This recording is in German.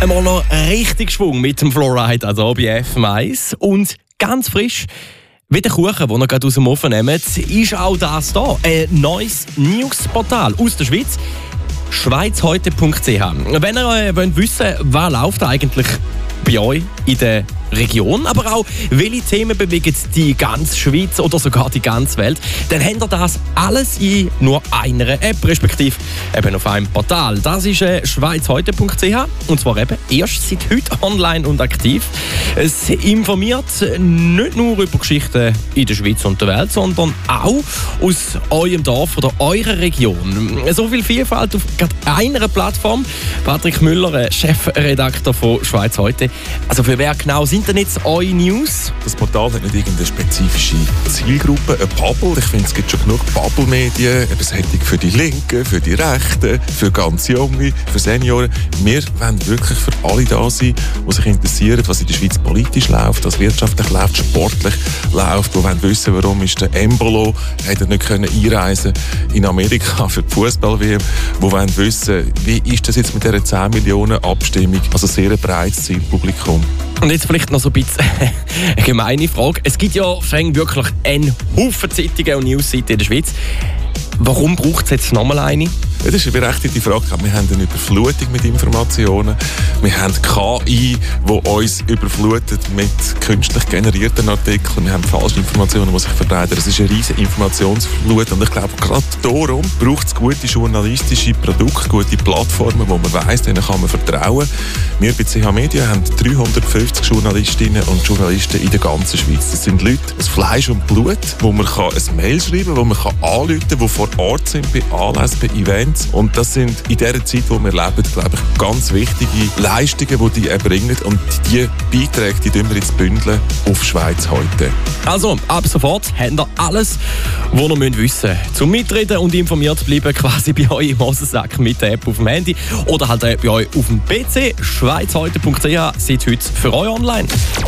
Einmal noch richtig Schwung mit dem Flowride also bei FM1. Und ganz frisch, wie der Kuchen, den ihr gerade aus dem Ofen nehmt, ist auch das hier. Ein neues Newsportal aus der Schweiz. schweizheute.ch. Wenn ihr wollt wissen, was läuft eigentlich bei euch in der Region, aber auch welche Themen bewegen die ganze Schweiz oder sogar die ganze Welt, dann habt ihr das alles in nur einer App, respektive eben auf einem Portal. Das ist schweizheute.ch und zwar eben erst seit heute online und aktiv. Es informiert nicht nur über Geschichten in der Schweiz und der Welt, sondern auch aus eurem Dorf oder eurer Region. So viel Vielfalt auf gerade einer Plattform. Patrick Müller, Chefredakteur von Schweiz heute. Also für wer genau sind denn jetzt eure News? Das Portal hat nicht irgendeine spezifische Zielgruppe, eine Bubble. Ich finde, es gibt schon genug Bubble-Medien. Es hat für die Linken, für die Rechten, für ganz Junge, für Senioren. Wir wollen wirklich für alle da sein, die sich interessieren, was in der Schweiz politisch läuft, was wirtschaftlich läuft, sportlich läuft, die wollen wissen, warum ist der Embolo nicht einreisen in Amerika für die Fußball-WM, die wollen wissen, wie ist das jetzt mit dieser 10 Millionen Abstimmung, also sehr ein breites Zielpublikum. Und jetzt vielleicht noch so ein bisschen eine gemeine Frage. Es gibt ja wirklich einen Haufen Zeitungen und Newsseiten in der Schweiz. Warum braucht es jetzt nochmal eine? Ja, das ist eine berechtigte Frage. Wir haben eine Überflutung mit Informationen. Wir haben KI, die uns überflutet mit künstlich generierten Artikeln. Wir haben falsche Informationen, die sich verbreiten. Es ist eine riesige Informationsflut. Und ich glaube, gerade darum braucht es gute journalistische Produkte, gute Plattformen, wo man weiss, denen kann man vertrauen. Wir bei CH Media haben 350 Journalistinnen und Journalisten in der ganzen Schweiz. Das sind Leute aus Fleisch und Blut, wo man ein Mail schreiben kann, wo man anrufen kann, die vor Ort sind bei Anlässen, bei Events. Und das sind in dieser Zeit, in der wir leben, glaube ich, ganz wichtige Leistungen, die erbringen. Und diese Beiträge, die tun wir jetzt bündeln auf Schweiz heute. Also, ab sofort habt ihr alles, was ihr wissen müsst. Zum Mitreden und informiert bleiben quasi bei euch im Hosensack mit der App auf dem Handy oder halt bei euch auf dem PC. schweizheute.ch seit heute für euch online.